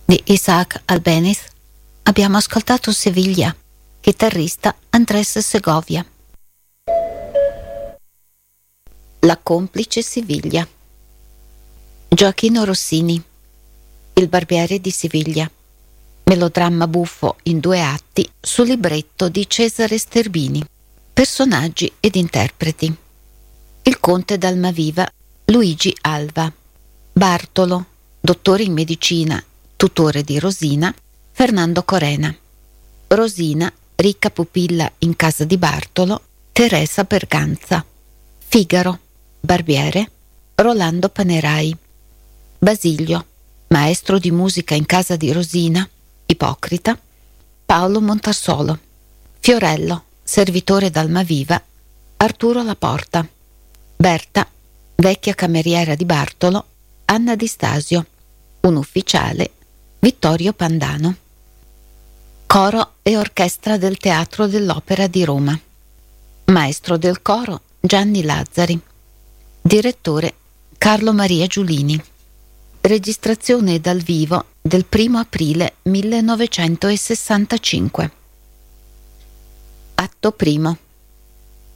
di Isaac Albeniz abbiamo ascoltato Seviglia, chitarrista Andrés Segovia. La complice Siviglia. Gioachino Rossini, Il barbiere di Siviglia, melodramma buffo in 2 atti su libretto di Cesare Sterbini. Personaggi ed interpreti: il conte d'Almaviva Luigi Alva, Bartolo, dottore in medicina, tutore di Rosina, Fernando Corena, Rosina, ricca pupilla in casa di Bartolo, Teresa Berganza, Figaro, barbiere, Rolando Panerai, Basilio, maestro di musica in casa di Rosina, Ipocrita, Paolo Montarsolo, Fiorello, servitore d'Almaviva, Arturo Laporta, Berta, vecchia cameriera di Bartolo, Anna Di Stasio, un ufficiale, Vittorio Pandano. Coro e orchestra del Teatro dell'Opera di Roma. Maestro del coro Gianni Lazzari. Direttore Carlo Maria Giulini. Registrazione dal vivo del 1 aprile 1965. Atto primo.